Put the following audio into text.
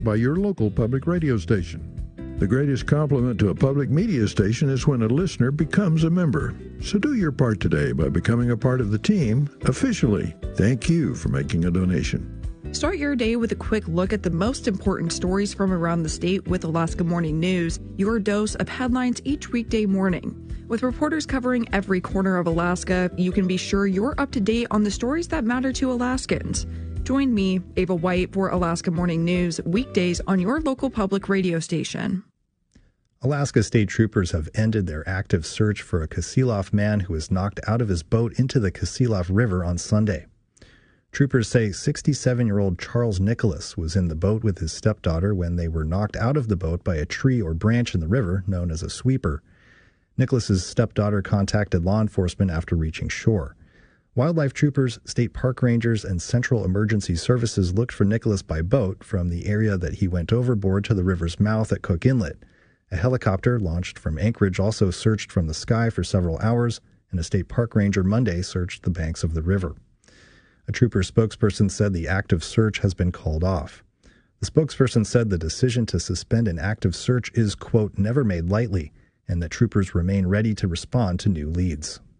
by your local public radio station. The greatest compliment to a public media station is when a listener becomes a member. So do your part today by becoming a part of the team officially. Thank you for making a donation. Start your day with a quick look at the most important stories from around the state with Alaska Morning News, your dose of headlines each weekday morning. With reporters covering every corner of Alaska, you can be sure you're up to date on the stories that matter to Alaskans. Join me, Ava White, for Alaska Morning News, weekdays on your local public radio station. Alaska State Troopers have ended their active search for a Kasilof man who was knocked out of his boat into the Kasilof River on Sunday. Troopers say 67-year-old Charles Nicholas was in the boat with his stepdaughter when they were knocked out of the boat by a tree or branch in the river, known as a sweeper. Nicholas's stepdaughter contacted law enforcement after reaching shore. Wildlife troopers, state park rangers, and Central Emergency Services looked for Nicholas by boat from the area that he went overboard to the river's mouth at Cook Inlet. A helicopter launched from Anchorage also searched from the sky for several hours, and a state park ranger Monday searched the banks of the river. A trooper spokesperson said the active search has been called off. The spokesperson said the decision to suspend an active search is, quote, never made lightly, and that troopers remain ready to respond to new leads.